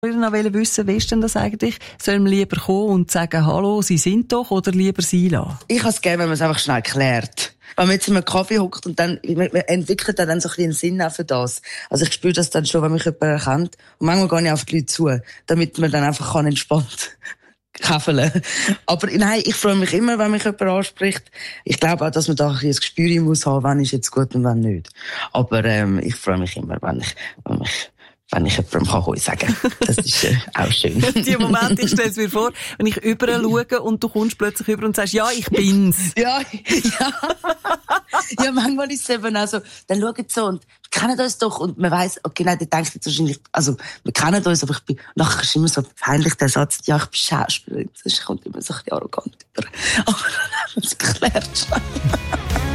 Ich wollte wissen, wie ist denn das eigentlich? Soll man lieber kommen und sagen, hallo, Sie sind doch, oder lieber Sie lassen? Ich kann es gerne, wenn man es einfach schnell klärt. Wenn man jetzt in einem Kaffee hockt und dann, man entwickelt dann so ein bisschen einen Sinn auch für das. Also ich spüre das dann schon, wenn mich jemand erkennt. Und manchmal gehe ich auf die Leute zu, damit man dann einfach entspannt käfeln. Aber nein, ich freue mich immer, wenn mich jemand anspricht. Ich glaube auch, dass man da ein Gespür muss haben, wann ist jetzt gut und wann nicht. Aber ich freue mich immer, wenn ich jemandem Hoi sagen kann. Das ist auch schön. Die Momente, ich stelle es mir vor, wenn ich überall schaue und du kommst plötzlich über und sagst, ja, ich bin's. Ja. Ja, manchmal ist es eben auch so, dann schauen sie so und wir kennen uns doch und man weiss, okay, nein, der denkt jetzt wahrscheinlich, also, wir kennen uns, aber nachher ist immer so peinlich der Satz, ja, ich bin Schauspielerin, das kommt immer so ein bisschen arrogant über. Aber dann haben wir es geklärt.